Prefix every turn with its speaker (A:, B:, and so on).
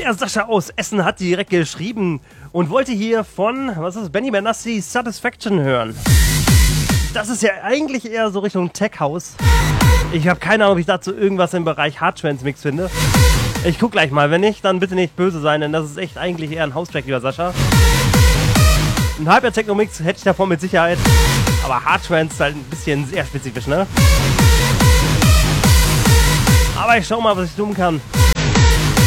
A: Der Sascha aus Essen hat direkt geschrieben und wollte hier von, was ist, Benny Benassi Satisfaction hören. Das ist ja eigentlich eher so Richtung Tech House. Ich habe keine Ahnung, ob ich dazu irgendwas im Bereich Hardtrance Mix finde. Ich guck gleich mal, wenn nicht, dann bitte nicht böse sein, denn das ist echt eigentlich eher ein House-Track, lieber Sascha. Ein halber Techno-Mix hätte ich davon mit Sicherheit, aber Hardtrance ist halt ein bisschen sehr spezifisch, ne? Aber ich schau mal, was ich tun kann.